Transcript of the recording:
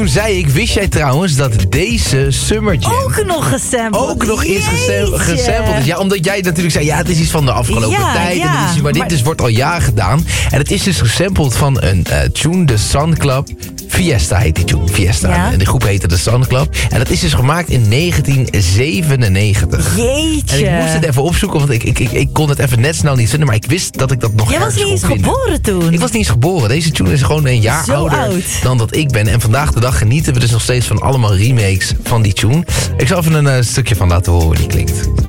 zei ik, wist jij trouwens dat deze Summer Jam Ook nog gesampled. is gesampled is? Ja, omdat jij natuurlijk zei, ja, het is iets van de afgelopen tijd. Ja. En het is, maar dit dus wordt al jaren gedaan. En het is dus gesampled van een tune, de Sun Club. Fiesta heet die tune, Fiesta. Ja. En de groep heette de Sun Club. En dat is dus gemaakt in 1997. Jeetje. En ik moest het even opzoeken, want ik kon het even net snel niet vinden. Maar ik wist dat ik dat nog Jij was ergens niet eens kon vinden. geboren toen. Ik was niet eens geboren. Deze tune is gewoon een jaar Zo ouder oud. dan dat ik ben. En vandaag de dag genieten we dus nog steeds van allemaal remakes van die tune. Ik zal even een stukje van laten horen hoe die klinkt.